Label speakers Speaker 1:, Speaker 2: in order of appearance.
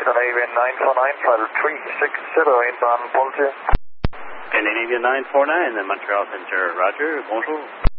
Speaker 1: Scandinavian 949, flight 360 inbound, Bolivia.
Speaker 2: Scandinavian 949, then Montreal Center, roger, bonjour.